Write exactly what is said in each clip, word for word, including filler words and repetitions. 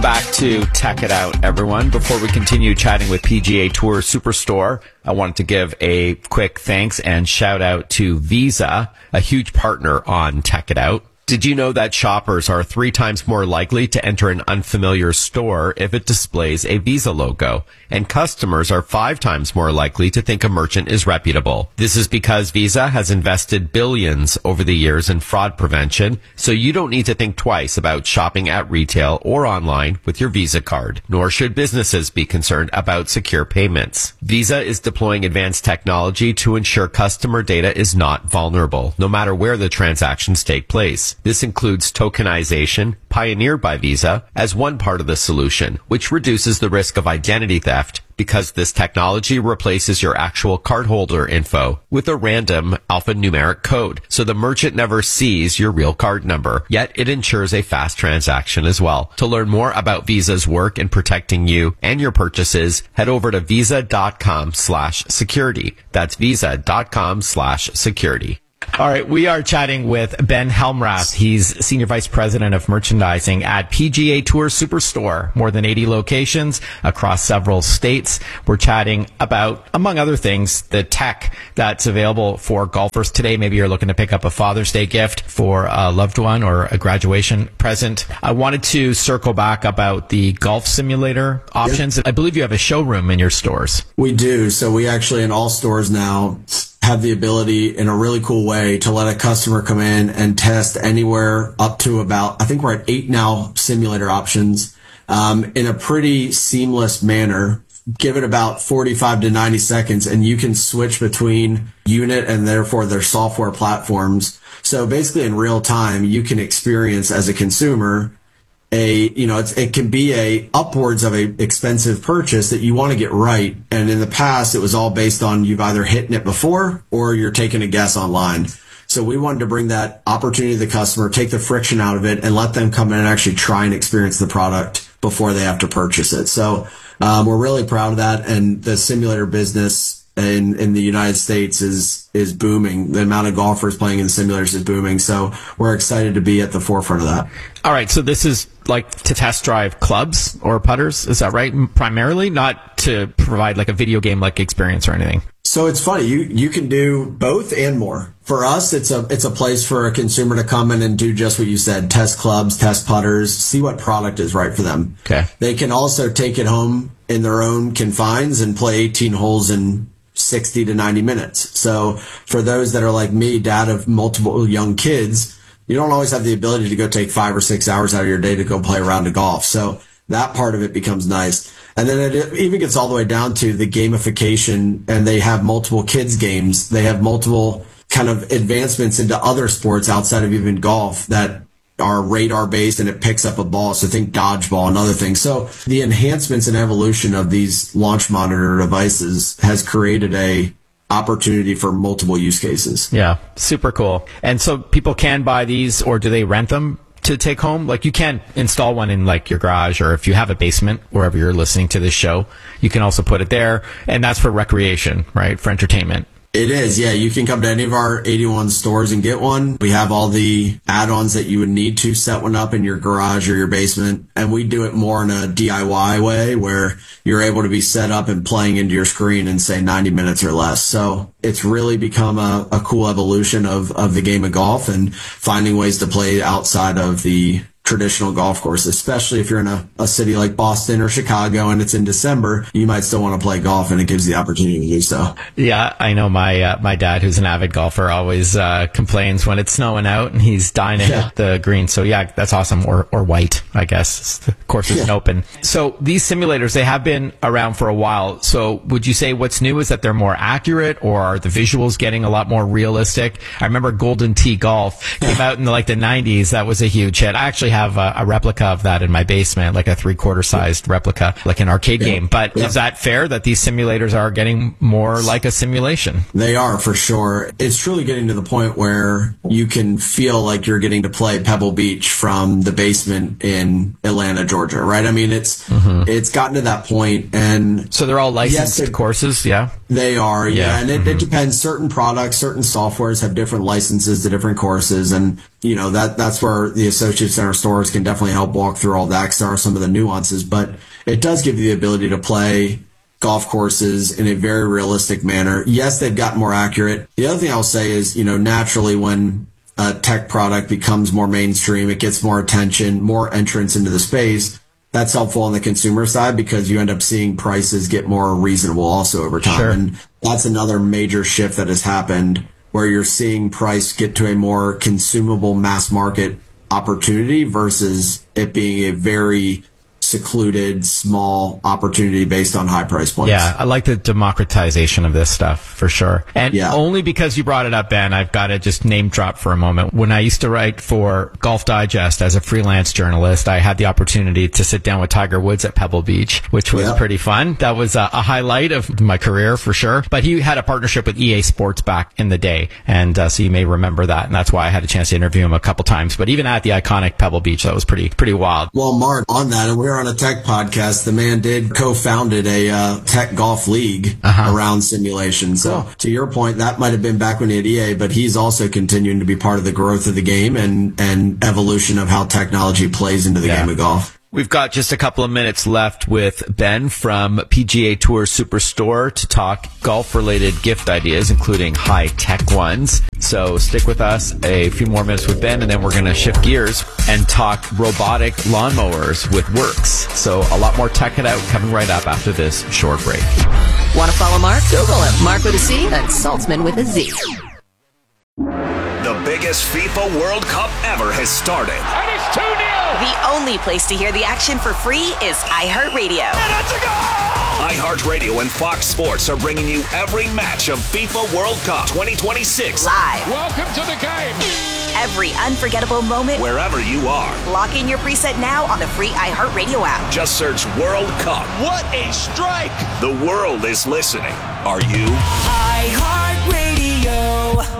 back to Tech It Out, everyone. Before we continue chatting with P G A Tour Superstore, I wanted to give a quick thanks and shout out to Visa, a huge partner on Tech It Out. Did you know that shoppers are three times more likely to enter an unfamiliar store if it displays a Visa logo? And customers are five times more likely to think a merchant is reputable. This is because Visa has invested billions over the years in fraud prevention, so you don't need to think twice about shopping at retail or online with your Visa card. Nor should businesses be concerned about secure payments. Visa is deploying advanced technology to ensure customer data is not vulnerable, no matter where the transactions take place. This includes tokenization, pioneered by Visa, as one part of the solution, which reduces the risk of identity theft because this technology replaces your actual cardholder info with a random alphanumeric code, so the merchant never sees your real card number, yet it ensures a fast transaction as well. To learn more about Visa's work in protecting you and your purchases, head over to visa.com slash security. That's visa.com slash security. All right, we are chatting with Ben Helmrath. He's Senior Vice President of Merchandising at P G A Tour Superstore, more than eighty locations across several states. We're chatting about, among other things, the tech that's available for golfers today. Maybe you're looking to pick up a Father's Day gift for a loved one or a graduation present. I wanted to circle back about the golf simulator options. Yep. I believe you have a showroom in your stores. We do. So we actually, in all stores now, have the ability in a really cool way to let a customer come in and test anywhere up to about, I think we're at eight now simulator options, um, in a pretty seamless manner. Give it about forty-five to ninety seconds and you can switch between unit and therefore their software platforms. So basically in real time, you can experience as a consumer a, you know, it's, it can be a upwards of a expensive purchase that you want to get right. And in the past, it was all based on you've either hit it before or you're taking a guess online. So we wanted to bring that opportunity to the customer, take the friction out of it and let them come in and actually try and experience the product before they have to purchase it. So, um, we're really proud of that. And the simulator business in, in the United States is, is booming. The amount of golfers playing in simulators is booming. So we're excited to be at the forefront of that. All right. So this is like to test drive clubs or putters. Is that right? Primarily, not to provide like a video game like experience or anything. So it's funny. You, you can do both and more. For us, it's a, it's a place for a consumer to come in and do just what you said. Test clubs, test putters, see what product is right for them. Okay. They can also take it home in their own confines and play eighteen holes in sixty to ninety minutes. So for those that are like me, dad of multiple young kids, you don't always have the ability to go take five or six hours out of your day to go play a round of golf. So that part of it becomes nice. And then it even gets all the way down to the gamification, and they have multiple kids games. They have multiple kind of advancements into other sports outside of even golf that are radar based, and it picks up a ball. So think dodgeball and other things. So the enhancements and evolution of these launch monitor devices has created a opportunity for multiple use cases. Yeah, super cool. And so people can buy these, or do they rent them to take home? Like you can install one in like your garage, or if you have a basement wherever you're listening to this show, you can also put it there. And that's for recreation, right? For entertainment. It is, yeah. You can come to any of our eighty-one stores and get one. We have all the add-ons that you would need to set one up in your garage or your basement. And we do it more in a D I Y way where you're able to be set up and playing into your screen in, say, ninety minutes or less. So it's really become a, a cool evolution of, of the game of golf and finding ways to play outside of the traditional golf course, especially if you're in a, a city like Boston or Chicago and it's in December, you might still want to play golf, and it gives you the opportunity to do so. Yeah, I know my uh, my dad, who's an avid golfer, always uh, complains when it's snowing out and he's dying to yeah. hit the green. So yeah, that's awesome. Or or white, I guess. The course isn't yeah. open. So these simulators, they have been around for a while. So would you say what's new is that they're more accurate, or are the visuals getting a lot more realistic? I remember Golden Tee Golf came out in the, like the nineties. That was a huge hit. I actually have a, a replica of that in my basement, like a three-quarter sized replica, like an arcade yeah. game. But yeah. is that fair that these simulators are getting more like a simulation? They are, for sure. It's truly getting to the point where you can feel like you're getting to play Pebble Beach from the basement in Atlanta, Georgia, right? I mean, it's mm-hmm. it's gotten to that point, and so they're all licensed yes, courses, yeah? They are, yeah. Yeah. And it, mm-hmm. it depends. Certain products, certain softwares have different licenses to different courses. And, you know, that that's where the associates in our stores can definitely help walk through all that, because there are some of the nuances. But it does give you the ability to play golf courses in a very realistic manner. Yes, they've gotten more accurate. The other thing I'll say is, you know, naturally when a tech product becomes more mainstream, it gets more attention, more entrance into the space. That's helpful on the consumer side, because you end up seeing prices get more reasonable also over time. Sure. And that's another major shift that has happened, where you're seeing price get to a more consumable mass market opportunity versus it being a very secluded, small opportunity based on high price points. Yeah, I like the democratization of this stuff for sure. And yeah. only because you brought it up, Ben, I've got to just name drop for a moment. When I used to write for Golf Digest as a freelance journalist, I had the opportunity to sit down with Tiger Woods at Pebble Beach, which was yeah. pretty fun. That was a, a highlight of my career for sure. But he had a partnership with E A Sports back in the day. And uh, so you may remember that. And that's why I had a chance to interview him a couple times. But even at the iconic Pebble Beach, that was pretty, pretty wild. Well, Mark, on that, and we're on a tech podcast, the man did co-founded a uh, tech golf league uh-huh. around simulation. So cool. To your point, that might have been back when he had E A, but he's also continuing to be part of the growth of the game and, and evolution of how technology plays into the yeah. game of golf. We've got just a couple of minutes left with Ben from P G A Tour Superstore to talk golf-related gift ideas, including high-tech ones. So stick with us a few more minutes with Ben, and then we're going to shift gears and talk robotic lawnmowers with Works. So a lot more Tech It Out coming right up after this short break. Want to follow Mark? Google him. Mark with a C and Saltzman with a Z. The biggest FIFA World Cup ever has started. And it's two nil! The only place to hear the action for free is iHeartRadio. And it's a goal! iHeartRadio and Fox Sports are bringing you every match of FIFA World Cup twenty twenty-six. Live. Welcome to the game. Every unforgettable moment. Wherever you are. Lock in your preset now on the free iHeartRadio app. Just search World Cup. What a strike! The world is listening. Are you? iHeartRadio.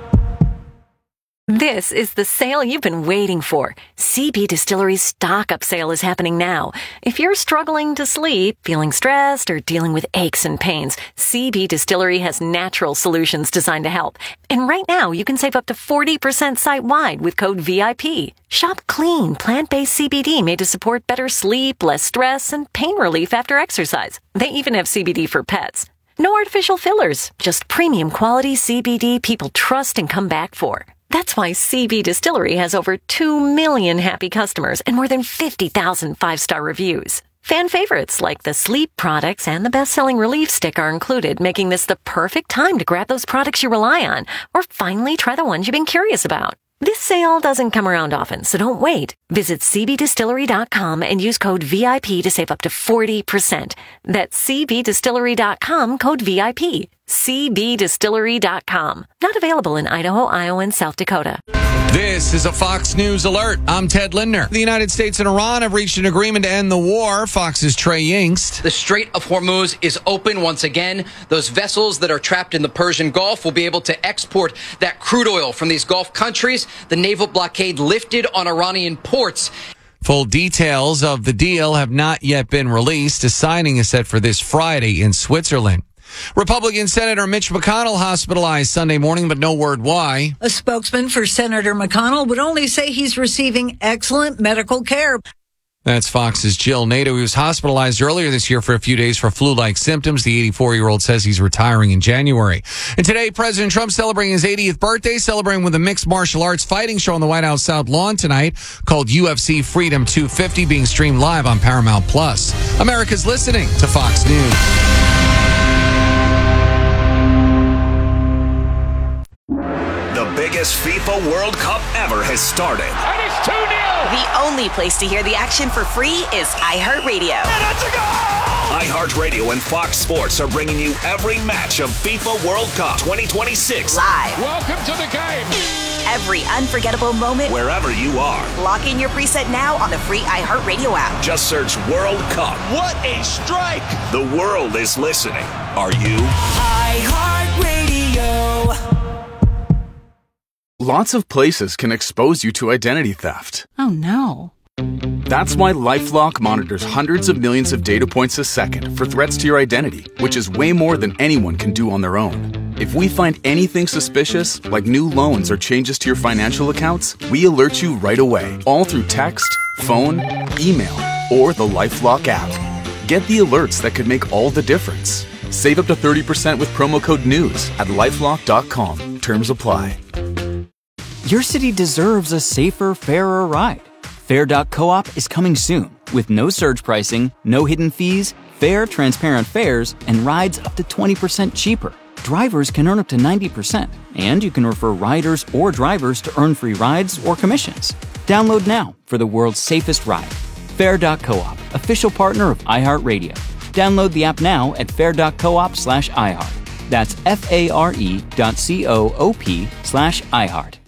This is the sale you've been waiting for. C B Distillery's stock up sale is happening now. If you're struggling to sleep, feeling stressed, or dealing with aches and pains, C B Distillery has natural solutions designed to help. And right now, you can save up to forty percent site-wide with code V I P. Shop clean, plant-based C B D made to support better sleep, less stress, and pain relief after exercise. They even have C B D for pets. No artificial fillers, just premium quality C B D people trust and come back for. That's why C B Distillery has over two million happy customers and more than fifty thousand five-star reviews. Fan favorites like the sleep products and the best-selling relief stick are included, making this the perfect time to grab those products you rely on or finally try the ones you've been curious about. This sale doesn't come around often, so don't wait. Visit c b distillery dot com and use code V I P to save up to forty percent. That's c b distillery dot com, code V I P. c b distillery dot com. Not available in Idaho, Iowa, and South Dakota. This is a Fox News alert. I'm Ted Lindner. The United States and Iran have reached an agreement to end the war. Fox's Trey Yingst. The Strait of Hormuz is open once again. Those vessels that are trapped in the Persian Gulf will be able to export that crude oil from these Gulf countries. The naval blockade lifted on Iranian ports. Full details of the deal have not yet been released. A signing is set for this Friday in Switzerland. Republican Senator Mitch McConnell hospitalized Sunday morning, but no word why. A spokesman for Senator McConnell would only say he's receiving excellent medical care. That's Fox's Jill Nato. He was hospitalized earlier this year for a few days for flu-like symptoms. The eighty-four-year-old says he's retiring in January. And today, President Trump celebrating his eightieth birthday, celebrating with a mixed martial arts fighting show on the White House South Lawn tonight called U F C Freedom two fifty, being streamed live on Paramount Plus. America's listening to Fox News. The biggest FIFA World Cup ever has started. And it's two nil! The only place to hear the action for free is iHeartRadio. And it's a goal! iHeartRadio and Fox Sports are bringing you every match of FIFA World Cup twenty twenty-six. Live. Welcome to the game. Every unforgettable moment. Wherever you are. Lock in your preset now on the free iHeartRadio app. Just search World Cup. What a strike! The world is listening. Are you? iHeartRadio. Lots of places can expose you to identity theft. Oh, no. That's why LifeLock monitors hundreds of millions of data points a second for threats to your identity, which is way more than anyone can do on their own. If we find anything suspicious, like new loans or changes to your financial accounts, we alert you right away, all through text, phone, email, or the LifeLock app. Get the alerts that could make all the difference. Save up to thirty percent with promo code NEWS at lifelock dot com. Terms apply. Your city deserves a safer, fairer ride. Fair dot coop is coming soon with no surge pricing, no hidden fees, fair, transparent fares, and rides up to twenty percent cheaper. Drivers can earn up to ninety percent, and you can refer riders or drivers to earn free rides or commissions. Download now for the world's safest ride. Fair dot coop, official partner of iHeartRadio. Download the app now at fair dot coop slash iHeart. That's F A R E dot C O O P slash iHeart.